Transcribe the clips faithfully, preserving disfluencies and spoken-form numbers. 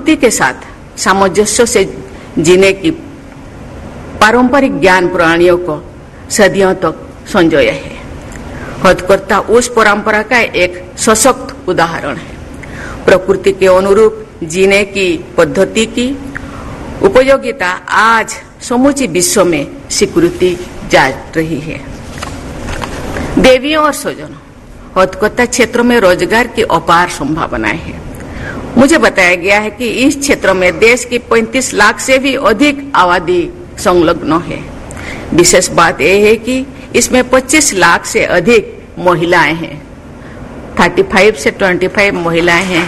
प्रकृति के साथ सामंजस्य से जीने की पारंपरिक ज्ञान प्रणालियों को सदियों तक संजोया है। हथकरघा उस परंपरा का एक सशक्त उदाहरण है। प्रकृति के अनुरूप जीने की पद्धति की उपयोगिता आज समूचे विश्व में स्वीकृति जा रही है। देवियों और स्वजनों, हथकरघा क्षेत्र में रोजगार की अपार संभावनाएं हैं। मुझे बताया गया है कि इस क्षेत्र में देश की पैंतीस लाख से भी अधिक आबादी संलग्न है। विशेष बात यह है कि इसमें पच्चीस लाख से अधिक महिलाएं हैं। पैंतीस से पच्चीस महिलाएं हैं।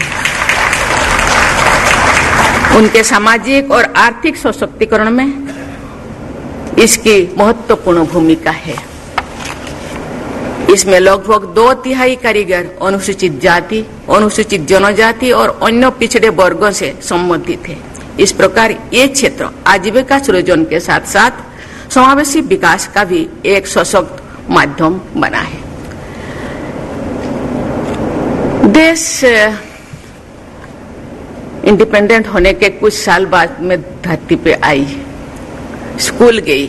उनके सामाजिक और आर्थिक सशक्तिकरण में इसकी महत्वपूर्ण भूमिका है। इसमें लगभग दो तिहाई कारीगर अनुसूचित जाति, अनुसूचित जनजाति और अन्य पिछड़े वर्गों से संबंधित है। इस प्रकार ये क्षेत्र आजीविका सृजन के साथ साथ समावेशी विकास का भी एक सशक्त माध्यम बना है। देश इंडिपेंडेंट होने के कुछ साल बाद में धरती पे आई, स्कूल गई।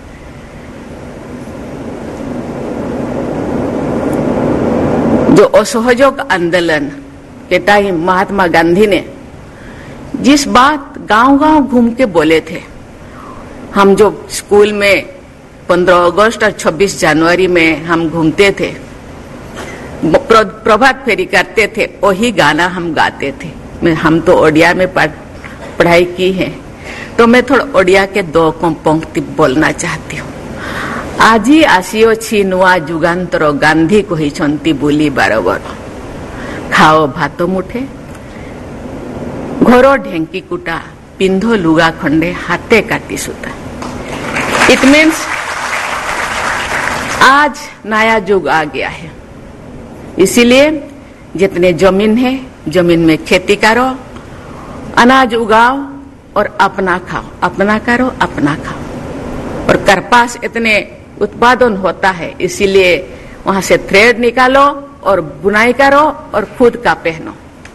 जो असहयोग आंदोलन के टाइम महात्मा गांधी ने जिस बात गांव-गांव घूम के बोले थे, हम जो स्कूल में पंद्रह अगस्त और छब्बीस जनवरी में हम घूमते थे, प्रभात फेरी करते थे, वही गाना हम गाते थे। मैं हम तो ओडिया में पढ़ाई की है, तो मैं थोड़ा ओडिया के दो पंक्ति बोलना चाहती हूँ। आजी आसीओछि नुआ जुगान्तर गांधी कहिछन्ति बोली बारबर, खाओ भात मुठे घर ढेंकी कुटा पिंधो लुगा खंडे हाथे काटी सूता। इट मीन्स आज नया युग आ गया है, इसीलिए जितने जमीन है जमीन में खेती करो, अनाज उगाओ और अपना खाओ, अपना करो अपना खाओ। और कपास इतने उत्पादन होता है, इसीलिए वहां से थ्रेड निकालो और बुनाई करो और खुद का पहनो।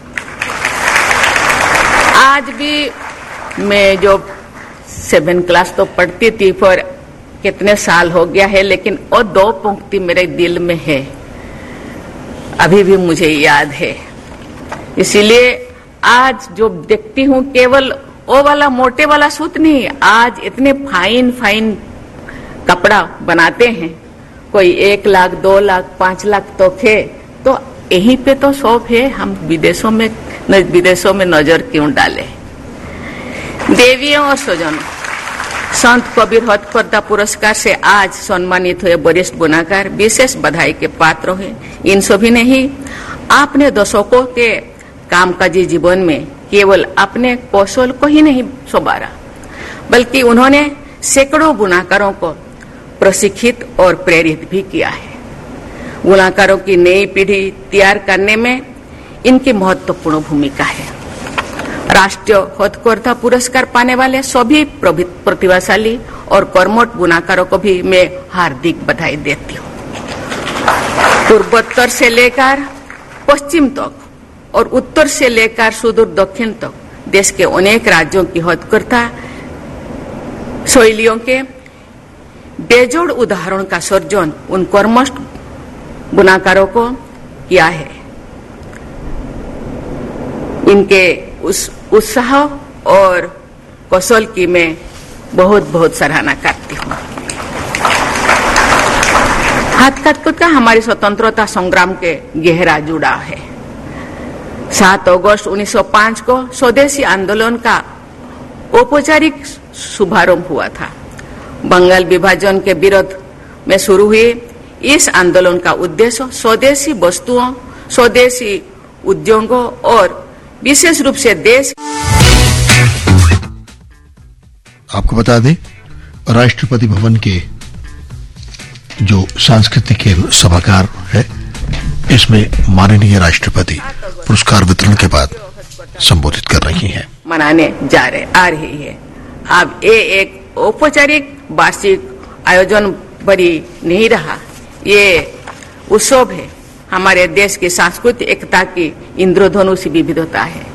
आज भी मैं जो सेवन क्लास तो पढ़ती थी, पर कितने साल हो गया है, लेकिन वो दो पंक्ति मेरे दिल में है, अभी भी मुझे याद है। इसीलिए आज जो देखती हूँ केवल वो वाला मोटे वाला सूत नहीं, आज इतने फाइन फाइन कपड़ा बनाते हैं, कोई एक लाख दो लाख पांच लाख तो थे, तो यहीं पे तो शौक है, हम विदेशों में विदेशों में नजर क्यों डाले। देवियों और स्वजनों, संत कबीर हथकरघा पुरस्कार से आज सम्मानित हुए वरिष्ठ बुनाकार विशेष बधाई के पात्र हुए। इन सभी ने ही अपने दशकों के कामकाजी जीवन में केवल अपने कौशल को ही नहीं संवारा, बल्कि उन्होंने सैकड़ों बुनाकारों को प्रशिक्षित और प्रेरित भी किया है। बुनाकारों की नई पीढ़ी तैयार करने में इनकी महत्वपूर्ण भूमिका है। राष्ट्रीय हथकरघा पुरस्कार पाने वाले सभी प्रतिभाशाली और कर्मठ बुनाकारों को भी मैं हार्दिक बधाई देती हूँ। पूर्वोत्तर से लेकर पश्चिम तक और उत्तर से लेकर सुदूर दक्षिण तक देश के अनेक राज्यों की हथकरघा शैलियों के बेजोड़ उदाहरण का सर्जन उन कर्मठ बुनाकारों को किया है। इनके उस उत्साह और कौशल की मैं बहुत बहुत सराहना करती हूँ। हथकरघा हमारी स्वतंत्रता संग्राम के गहरा जुड़ाव है। सात अगस्त उन्नीस सौ पाँच को स्वदेशी आंदोलन का औपचारिक शुभारंभ हुआ था। बंगाल विभाजन के विरोध में शुरू हुए इस आंदोलन का उद्देश्य स्वदेशी वस्तुओं, स्वदेशी उद्योगों और विशेष रूप से देश। आपको बता दें, राष्ट्रपति भवन के जो सांस्कृतिक सभागार है, इसमें माननीय राष्ट्रपति पुरस्कार वितरण के बाद संबोधित कर रही हैं। मनाने जा रहे आ रही है। अब ये एक औपचारिक वार्षिक आयोजन बड़ी नहीं रहा, ये उत्सव है। हमारे देश की सांस्कृतिक एकता की इंद्रधनुष विविधता है।